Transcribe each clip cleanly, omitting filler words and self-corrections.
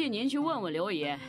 信您去问问刘爷，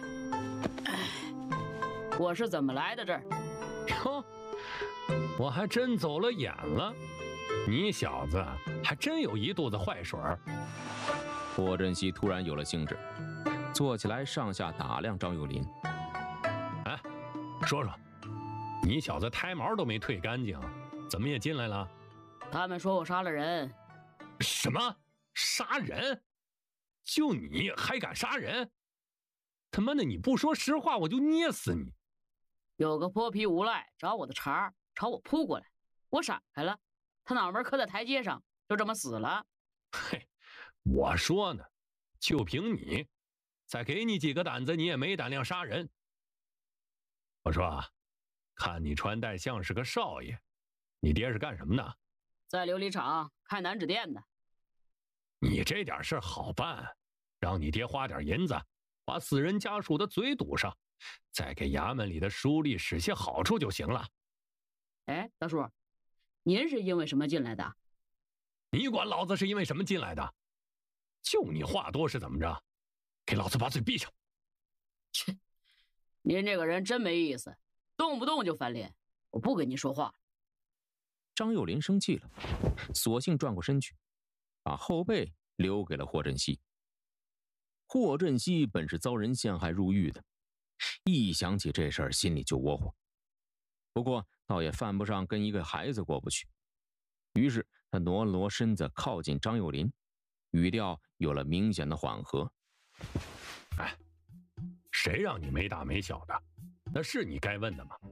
我是怎么来的这儿。 哟，我还真走了眼了，你小子还真有一肚子坏水儿。 霍振西突然有了兴致，坐起来上下打量张幼林。 哎，说说，你小子胎毛都没退干净，怎么也进来了？ 他们说我杀了人。 什么？杀人？就你还敢杀人？他妈的，你不说实话我就捏死你！ 有个泼皮无赖找我的茬，朝我扑过来，我闪开了，他脑门磕在台阶上，就这么死了。 嘿，我说呢，就凭你，再给你几个胆子，你也没胆量杀人。我说啊，看你穿戴像是个少爷，你爹是干什么的？ 在琉璃厂开南纸店的。 你这点事好办，让你爹花点银子，把死人家属的嘴堵上，再给衙门里的书吏使些好处就行了。 哎，大叔，您是因为什么进来的？ 你管老子是因为什么进来的？就你话多是怎么着？给老子把嘴闭上！ 切，您这个人真没意思，动不动就翻脸，我不跟您说话。 张幼林生气了，索性转过身去，把后背留给了霍振西。霍振西本是遭人陷害入狱的，一想起这事儿心里就窝火，不过倒也犯不上跟一个孩子过不去。于是他挪了挪身子靠近张幼林，语调有了明显的缓和。 哎，谁让你没大没小的？那是你该问的吗？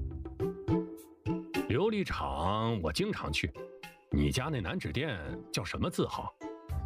琉璃厂我经常去，你家那南纸店叫什么字号？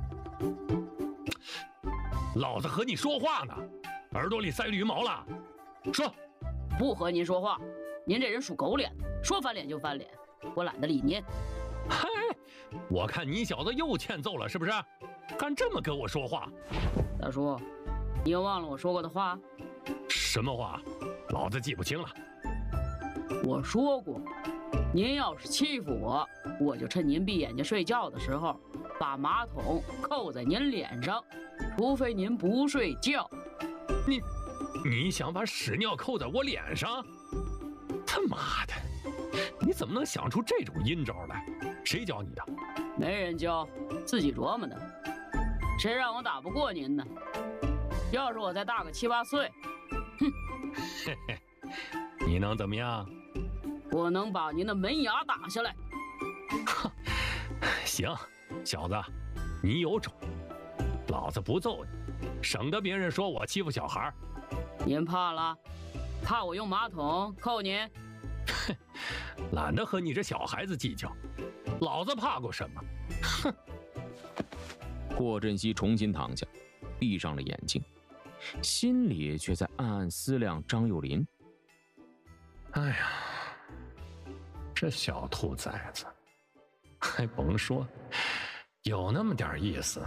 老子和你说话呢，耳朵里塞驴毛了？说。 不和您说话，您这人属狗脸，说翻脸就翻脸，我懒得理您。 嗨，我看你小子又欠揍了是不是？敢这么跟我说话？ 大叔，你又忘了我说过的话？ 什么话？老子记不清了。 我说过，您要是欺负我，我就趁您闭眼睛睡觉的时候，把马桶扣在您脸上，除非您不睡觉。 你想把屎尿扣在我脸上？他妈的，你怎么能想出这种阴招来？谁教你的？ 没人教，自己琢磨的。谁让我打不过您呢？要是我再大个7、8岁，哼， 嘿嘿，你能怎么样？ 我能把您的门牙打下来。 行，小子，你有种，老子不揍你，省得别人说我欺负小孩。 您怕了？怕我用马桶扣您？ 懒得和你这小孩子计较，老子怕过什么？哼！ 霍振西重新躺下，闭上了眼睛，心里却在暗暗思量张幼林。 哎呀，这小兔崽子，还甭说，有那么点意思。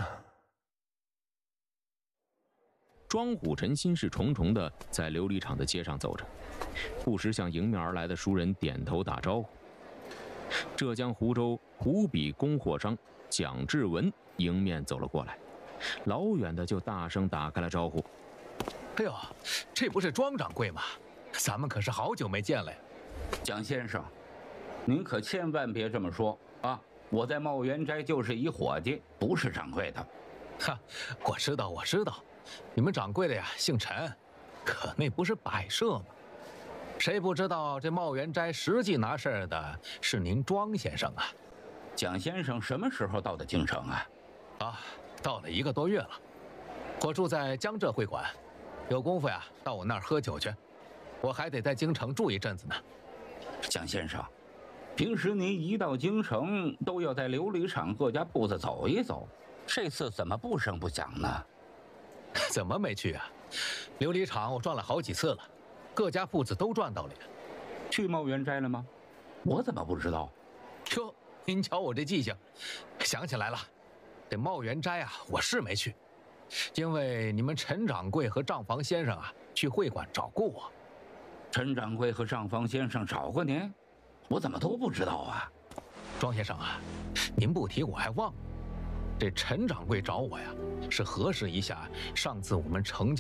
庄虎臣心事重重地在琉璃厂的街上走着，不时向迎面而来的熟人点头打招呼。浙江湖州湖笔供货商蒋志文迎面走了过来，老远的就大声打开了招呼：“ 哎呦，这不是庄掌柜吗？咱们可是好久没见了呀！” 蒋先生，您可千万别这么说啊！我在茂源斋就是一伙计，不是掌柜的。 哈，我知道，我知道。你们掌柜的呀，姓陈，可那不是摆设吗？谁不知道这茂源斋实际拿事儿的是您庄先生啊？ 蒋先生什么时候到的京城啊？ 啊，到了1个多月了。我住在江浙会馆，有功夫呀，到我那儿喝酒去。我还得在京城住一阵子呢。 蒋先生，平时您一到京城都要在琉璃厂各家铺子走一走，这次怎么不声不响呢？ 怎么没去啊？琉璃厂我转了好几次了，各家铺子都转到了呀。 去茂源斋了吗？我怎么不知道？ 哟，您瞧我这记性，想起来了，这茂源斋啊，我是没去，因为你们陈掌柜和账房先生啊去会馆找过我。 陈掌柜和账房先生找过您？我怎么都不知道啊？ 庄先生啊，您不提我还忘了。这陈掌柜找我呀，是核实一下上次我们成交